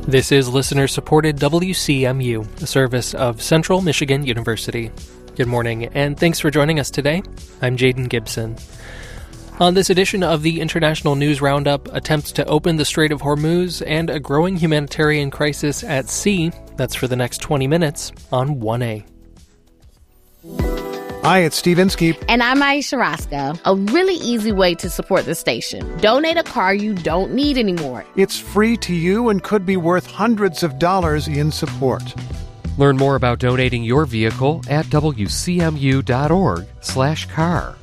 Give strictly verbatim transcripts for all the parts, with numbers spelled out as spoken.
This is listener-supported W C M U, a service of Central Michigan University. Good morning, and thanks for joining us today. I'm Jaden Gibson. On this edition of the International News Roundup, attempts to open the Strait of Hormuz and a growing humanitarian crisis at sea. That's for the next twenty minutes on one A. Hi, it's Steve Inskeep. And I'm Aisha Roscoe. A really easy way to support the station. Donate a car you don't need anymore. It's free to you and could be worth hundreds of dollars in support. Learn more about donating your vehicle at wcmu.org slash car.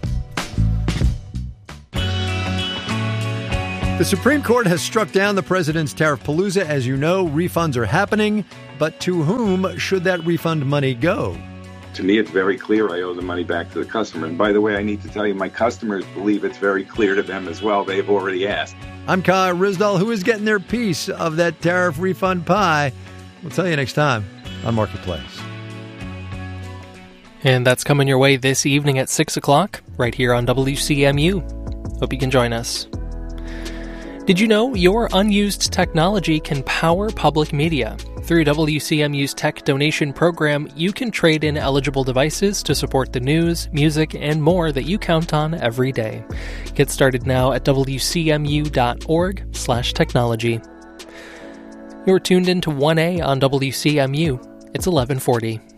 The Supreme Court has struck down the president's tariff palooza. As you know, refunds are happening. But to whom should that refund money go? To me, it's very clear I owe the money back to the customer. And by the way, I need to tell you, my customers believe it's very clear to them as well. They've already asked. I'm Kyle Rizdal. Who is getting their piece of that tariff refund pie? We'll tell you next time on Marketplace. And that's coming your way this evening at six o'clock, right here on W C M U. Hope you can join us. Did you know your unused technology can power public media? Through W C M U's Tech Donation Program, you can trade in eligible devices to support the news, music, and more that you count on every day. Get started now at wcmu.org slash technology. You're tuned into one A on W C M U. It's eleven forty.